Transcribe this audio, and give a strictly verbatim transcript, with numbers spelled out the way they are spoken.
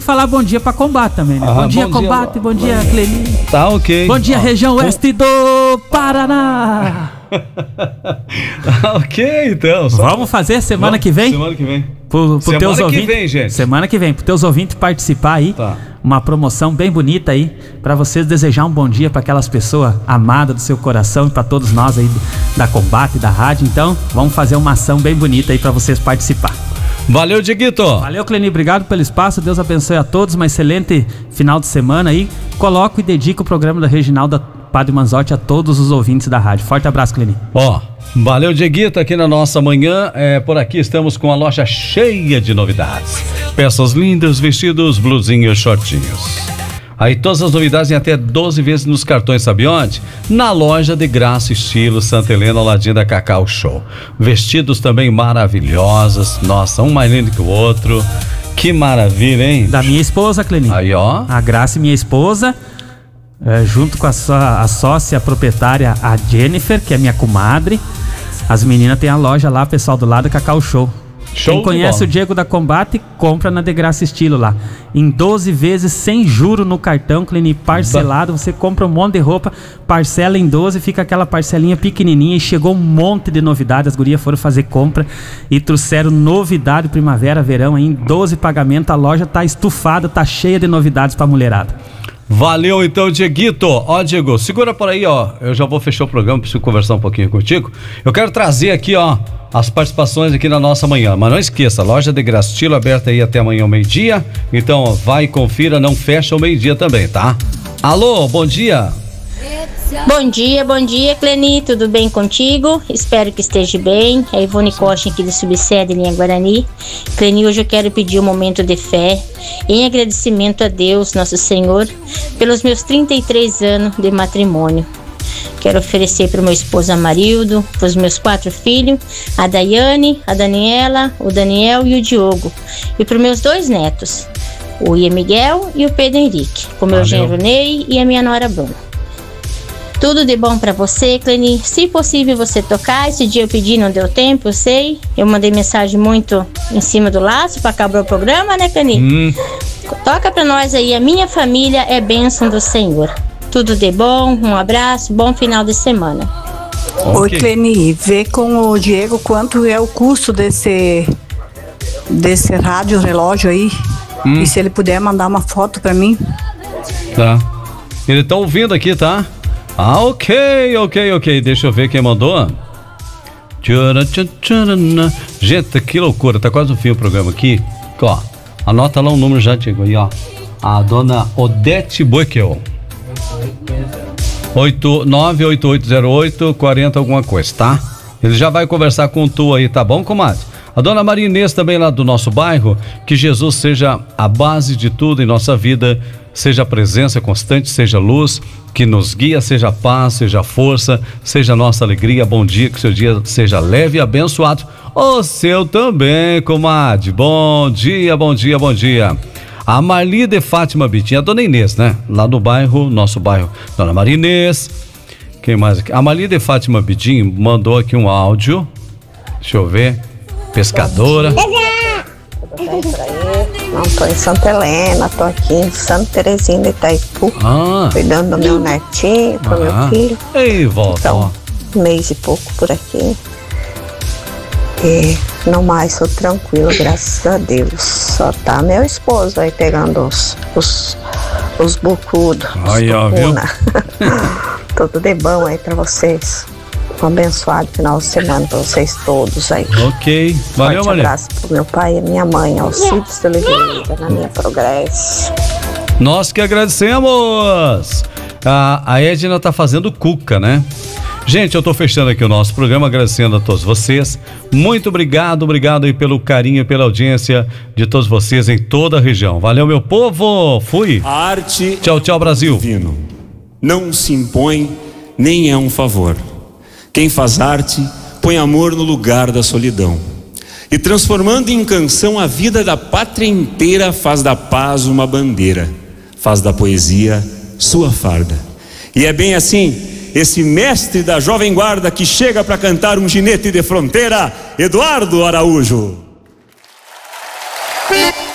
falar bom dia pra Combate também, né? Ah, bom dia, bom Combate, dia, bom dia, Cleni. Tá ok. Bom dia, ah, região tá. Oeste do Paraná. Ok, então. Só... Vamos fazer semana Vamos, que vem? Semana que vem. Pro, pro semana teus que ouvintes, vem, gente. Semana que vem, pro teus ouvintes participar aí. Tá. Uma promoção bem bonita aí, pra vocês desejar um bom dia pra aquelas pessoas amadas do seu coração e pra todos nós aí da Combate, da rádio. Então, vamos fazer uma ação bem bonita aí pra vocês participar. Valeu, Dieguito. Valeu, Cleni, obrigado pelo espaço, Deus abençoe a todos, uma excelente final de semana aí. Coloco e dedico o programa da Reginalda Padre Manzotti a todos os ouvintes da rádio. Forte abraço, Cleni. Ó, valeu, Dieguito, aqui na nossa manhã, é, por aqui estamos com a loja cheia de novidades. Peças lindas, vestidos, blusinhos, shortinhos. Aí todas as novidades em até doze vezes nos cartões, sabe onde? Na loja de Graça Estilo Santa Helena, ao ladinho da Cacau Show. Vestidos também maravilhosos, nossa, um mais lindo que o outro. Que maravilha, hein? Da minha esposa, Cleni. Aí, ó. A Graça, minha esposa, é, junto com a, sua, a sócia a proprietária, a Jennifer, que é minha comadre. As meninas têm a loja lá, pessoal, do lado da Cacau Show. Show. Quem conhece o Diego da Combate, compra na De Graça Estilo lá. Em doze vezes, sem juro no cartão, Cleni, parcelado. Você compra um monte de roupa, parcela em doze, fica aquela parcelinha pequenininha. E chegou um monte de novidades. As gurias foram fazer compra e trouxeram novidade primavera, verão aí, em doze pagamentos. A loja tá estufada, tá cheia de novidades pra mulherada. Valeu então, Dieguito. Ó, Diego, segura por aí, ó. Eu já vou fechar o programa, preciso conversar um pouquinho contigo. Eu quero trazer aqui, ó, as participações aqui na nossa manhã. Mas não esqueça, loja de Graça Estilo aberta aí até amanhã ao meio-dia. Então, ó, vai, confira, não fecha ao meio-dia também, tá? Alô, bom dia. Bom dia, bom dia, Cleni, tudo bem contigo? Espero que esteja bem. É Ivone Costa aqui do Subsede, linha Guarani. Cleni, hoje eu quero pedir um momento de fé em agradecimento a Deus, nosso Senhor, pelos meus trinta e três anos de matrimônio. Quero oferecer para o meu esposo Amarildo, para os meus quatro filhos, a Daiane, a Daniela, o Daniel e o Diogo. E para os meus dois netos, o Ian Miguel e o Pedro Henrique, com o meu genro Ney e a minha nora Bruna. Tudo de bom pra você, Cleni. Se possível você tocar, esse dia eu pedi, não deu tempo, eu sei. Eu mandei mensagem muito em cima do laço pra acabar o programa, né, Cleni? Hum. Toca pra nós aí, a minha família é bênção do Senhor. Tudo de bom, um abraço, bom final de semana. Okay. Oi, Cleni, vê com o Diego quanto é o custo desse, desse rádio relógio aí. Hum. E se ele puder mandar uma foto pra mim. Tá. Ele tá ouvindo aqui, tá? Ah, ok, ok, ok. Deixa eu ver quem mandou. Gente, que loucura. Tá quase no fim o programa aqui. Ó, anota lá um número já, Diego. Aí, ó. A dona Odete Boekel. nove oito oito zero oito quatro zero alguma coisa, tá? Ele já vai conversar com tu aí, tá bom, comadre? A dona Maria Inês também lá do nosso bairro. Que Jesus seja a base de tudo em nossa vida. Seja a presença constante, seja luz, que nos guia, seja paz, seja força, seja nossa alegria. Bom dia, que o seu dia seja leve e abençoado. O seu também, comadre. Bom dia, bom dia, bom dia. A Marli de Fátima Bitinha, a dona Inês, né? Lá do bairro, nosso bairro, dona Maria Inês. Quem mais aqui? A Marli de Fátima Bitinha mandou aqui um áudio. Deixa eu ver. Pescadora. Não, tô em Santa Helena, tô aqui em Santa Terezinha de Itaipu, ah. cuidando do meu netinho, pro ah. meu filho. Ei, volta, então, um mês e pouco por aqui. E não mais, sou tranquilo, graças a Deus. Só tá meu esposo aí pegando os, os, os bucudos. Aí, ó, viu? Tudo de bom aí pra vocês. Um abençoado final de semana pra vocês todos aí. Ok, valeu, Maria. Um abraço pro meu pai e minha mãe, Alcides de Oliveira, na minha Progresso. Nós que agradecemos. A, a Edna tá fazendo cuca, né? Gente, eu tô fechando aqui o nosso programa, agradecendo a todos vocês. Muito obrigado, obrigado aí pelo carinho, pela audiência de todos vocês em toda a região. Valeu, meu povo. Fui. A arte. Tchau, tchau, Brasil. Divino. Não se impõe, nem é um favor. Quem faz arte põe amor no lugar da solidão. E transformando em canção a vida da pátria inteira, faz da paz uma bandeira, faz da poesia sua farda. E é bem assim, esse mestre da Jovem Guarda que chega para cantar um ginete de fronteira, Eduardo Araújo.